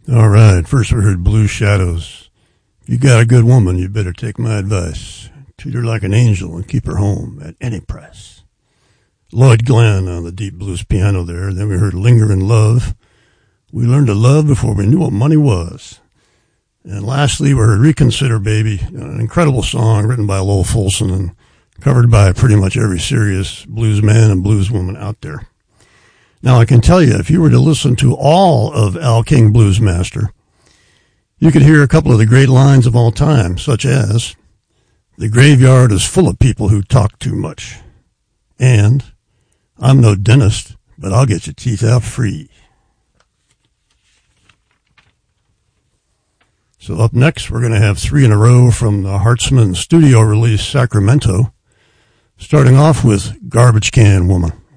All right, first we heard Blue Shadows. If you got a good woman, you better take my advice. Treat her like an angel and keep her home at any price. Lloyd Glenn on the deep blues piano there. Then we heard Linger in Love. We learned to love before we knew what money was. And lastly, we heard Reconsider Baby, an incredible song written by Lowell Fulson and covered by pretty much every serious blues man and blues woman out there. Now, I can tell you, if you were to listen to all of Al King Blues Master, you could hear a couple of the great lines of all time, such as, "The graveyard is full of people who talk too much," and "I'm no dentist, but I'll get your teeth out free." So up next, we're going to have three in a row from the Hartzman studio release, Sacramento, starting off with Garbage Can Woman.